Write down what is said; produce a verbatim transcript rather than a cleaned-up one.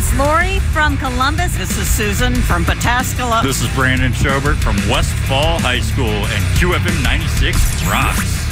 it's Lori from Columbus. This is Susan from Pataskala. This is Brandon Schobert from West Fall High School, and Q F M ninety-six rocks.